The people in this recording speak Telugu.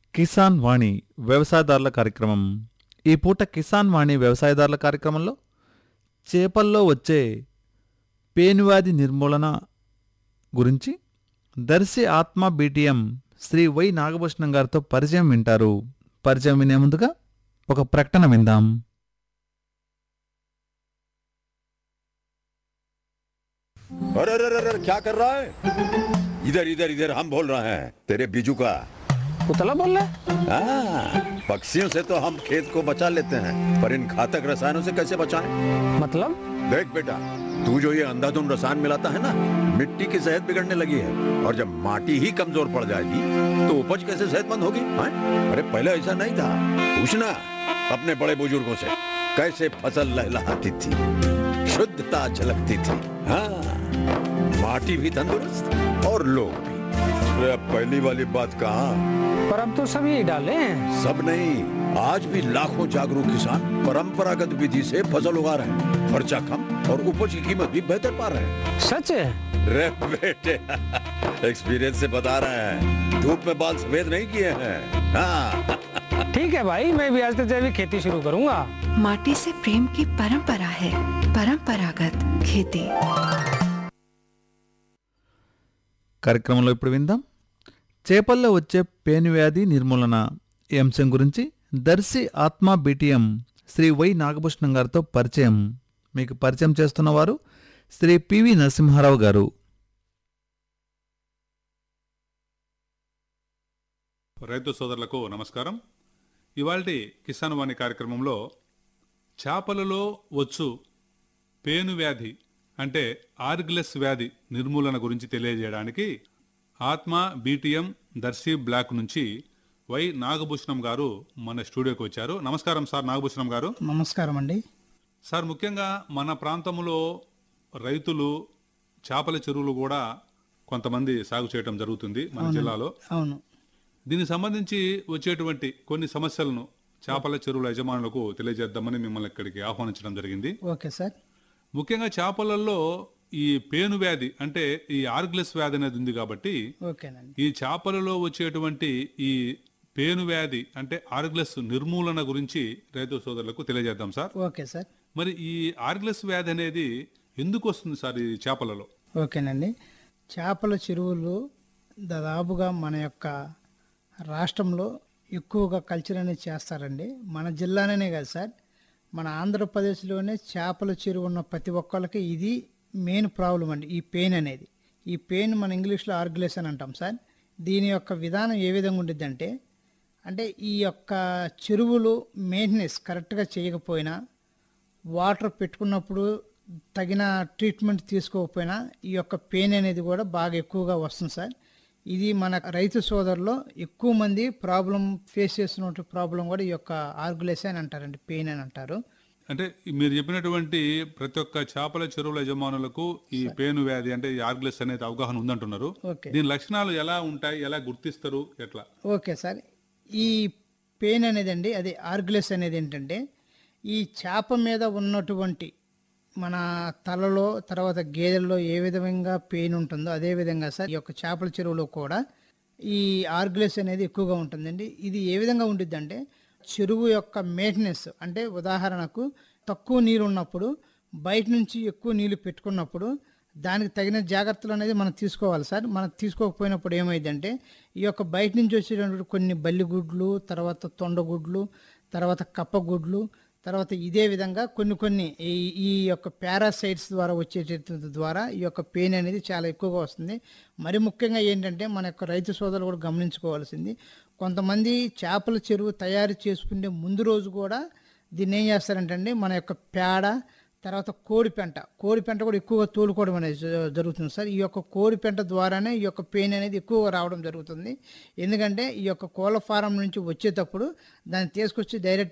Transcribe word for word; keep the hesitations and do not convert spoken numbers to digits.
కిసాన్ వాణి వ్యవసాయదారుల కార్యక్రమం. ఈ పూట కిసాన్ వాణి వ్యవసాయదారుల కార్యక్రమంలో చేపల్లో వచ్చే పేనువ్యాధి నిర్మూలన గురించి దర్శి ఆత్మ బీటీఎం శ్రీ వై నాగభూషణం గారితో పరిచయం వింటారు. పరిచయం వినే ముందుగా ఒక ప్రకటన విందాం. अरे अरे अरे क्या कर रहा है? इधर इधर इधर हम बोल रहे हैं तेरे बीजू का। उतला बोल रहा है? हाँ, पक्षियों से तो हम खेत को बचा लेते हैं, पर इन घातक रसायनों से कैसे बचाएं? मतलब देख बेटा, तू जो ये अंधाधुंध रसायन मिलाता है ना, मिट्टी की सेहत बिगड़ने लगी है। और जब माटी ही कमजोर पड़ जाएगी तो उपज कैसे सेहतमंद होगी? हाँ? अरे पहले ऐसा नहीं था। पूछना अपने बड़े बुजुर्गों से, कैसे फसल लहलहाती थी, शुद्धता झलकती थी। हाँ, माटी भी तंदुरुस्त और लोग भी। अरे अब पहली वाली बात कहाँ? पर अब तो सब यही डाले हैं। सब नहीं, आज भी लाखों जागरूक किसान परंपरागत विधि से फसल उगा रहे हैं। खर्चा कम और उपज की कीमत भी बेहतर पा रहे हैं। सच है? रे बेटे, एक्सपीरियंस से बता रहे हैं, धूप में बाल सफेद नहीं किए हैं। हाँ। ठीक है भाई, मैं भी आज से जैविक खेती शुरू करूंगा। माटी से प्रेम की परंपरा है, परंपरागत खेती। కార్యక్రమంలో ఇప్పుడు విందాం. చేపల్లో వచ్చే పేనువ్యాధి నిర్మూలన ఈ అంశం గురించి దర్శి ఆత్మ బీటీఎం శ్రీ వై నాగభూషణం గారితో పరిచయం. మీకు పరిచయం చేస్తున్నవారు శ్రీ పివి నరసింహారావు గారు. రైతు సోదరులకు నమస్కారం. ఇవాల్టి కిసాన్ వాణి కార్యక్రమంలో చేపలలో వచ్చు పేను వ్యాధి అంటే ఆర్గిలెస్ వ్యాధి నిర్మూలన గురించి తెలియజేయడానికి ఆత్మ బీటీఎం దర్శి బ్లాక్ నుంచి వై నాగభూషణం గారు మన స్టూడియోకి వచ్చారు. నమస్కారం సార్ నాగభూషణం గారు. నమస్కారం అండి సార్, ముఖ్యంగా మన ప్రాంతంలో రైతులు చేపల చెరువులు కూడా కొంతమంది సాగు చేయడం జరుగుతుంది మన జిల్లాలో. అవును. దీనికి సంబంధించి వచ్చేటువంటి కొన్ని సమస్యలను చేపల చెరువుల యజమానులకు తెలియజేద్దామని మిమ్మల్ని ఇక్కడికి ఆహ్వానించడం జరిగింది. Okay sir. ముఖ్యంగా చేపలలో ఈ పేను వ్యాధి అంటే ఈ ఆర్గ్లెస్ వ్యాధి అనేది ఉంది కాబట్టి ఓకేనండి. ఈ చేపలలో వచ్చేటువంటి ఈ పేను వ్యాధి అంటే ఆర్గ్లెస్ నిర్మూలన గురించి రైతు సోదరులకు తెలియజేద్దాం సార్. Okay sir. మరి ఈ ఆర్గ్లెస్ వ్యాధి అనేది ఎందుకు వస్తుంది సార్ ఈ చేపలలో? ఓకేనండి. చేపల చెరువులు దాదాపుగా మన యొక్క రాష్ట్రంలో ఎక్కువగా కల్చర్ అనేది చేస్తారండి. మన జిల్లానే కాదు సార్, మన ఆంధ్రప్రదేశ్లోనే చేపల చెరువు ఉన్న ప్రతి ఒక్కళ్ళకి ఇది మెయిన్ ప్రాబ్లం అండి, ఈ పెయిన్ అనేది. ఈ పెయిన్ మన ఇంగ్లీష్లో ఆర్గ్యులేస్ అని అంటాం సార్. దీని యొక్క విధానం ఏ విధంగా ఉండిద్దంటే, అంటే ఈ యొక్క చెరువులు మెయింటెనెన్స్ కరెక్ట్గా చేయకపోయినా, వాటర్ పెట్టుకున్నప్పుడు తగిన ట్రీట్మెంట్ తీసుకోకపోయినా ఈ యొక్క పెయిన్ అనేది కూడా బాగా ఎక్కువగా వస్తుంది సార్. ఇది మన రైతు సోదరులో ఎక్కువ మంది ప్రాబ్లం ఫేస్ చేస్తున్న ప్రాబ్లం కూడా ఈ యొక్క ఆర్గులేస్ అని అంటారండి, పెయిన్ అని అంటారు. అంటే మీరు చెప్పినటువంటి ప్రతి ఒక్క చేపల చెరువుల యజమానులకు ఈ పేను వ్యాధి అంటే ఈ ఆర్గ్లెస్ అనేది అవగాహన ఉందంటున్నారు. ఓకే. దీని లక్షణాలు ఎలా ఉంటాయి, ఎలా గుర్తిస్తారు, ఎట్లా? Okay sir. ఈ పెయిన్ అనేది అండి, అది ఆర్గులేస్ అనేది ఏంటంటే ఈ చేప మీద ఉన్నటువంటి మన తలలో తర్వాత గేదెల్లో ఏ విధంగా పెయిన్ ఉంటుందో అదే విధంగా సార్ ఈ యొక్క చేపల చెరువులో కూడా ఈ ఆర్గులేస్ అనేది ఎక్కువగా ఉంటుందండి. ఇది ఏ విధంగా ఉంటుంది అంటే, చెరువు యొక్క మెయింటెనెన్స్ అంటే ఉదాహరణకు తక్కువ నీరు ఉన్నప్పుడు బయట నుంచి ఎక్కువ నీళ్లు పెట్టుకున్నప్పుడు దానికి తగిన జాగ్రత్తలు అనేది మనం తీసుకోవాలి సార్. మనం తీసుకోకపోయినప్పుడు ఏమైందంటే ఈ యొక్క బయట నుంచి వచ్చేటటువంటి కొన్ని బల్లిగుడ్లు, తర్వాత తొండగుడ్లు, తర్వాత కప్పగుడ్లు, తర్వాత ఇదే విధంగా కొన్ని కొన్ని ఈ ఈ యొక్క పారాసైట్స్ ద్వారా వచ్చేటటువంటి ద్వారా ఈ యొక్క పెయిన్ అనేది చాలా ఎక్కువగా వస్తుంది. మరి ముఖ్యంగా ఏంటంటే మన యొక్క రైతు సోదరులు కూడా గమనించుకోవాల్సింది, కొంతమంది చేపల చెరువు తయారు చేసుకునే ముందు రోజు కూడా దీన్ని ఏం చేస్తారంటే మన యొక్క పేడ, తర్వాత కోడి పెంట కోడి పెంట కూడా ఎక్కువగా తోలుకోవడం అనేది జరుగుతుంది సార్. ఈ యొక్క కోడి పెంట ద్వారానే ఈ యొక్క పెయిన్ అనేది ఎక్కువగా రావడం జరుగుతుంది. ఎందుకంటే ఈ యొక్క కోళ్ళ ఫారం నుంచి వచ్చేటప్పుడు దాన్ని తీసుకొచ్చి డైరెక్ట్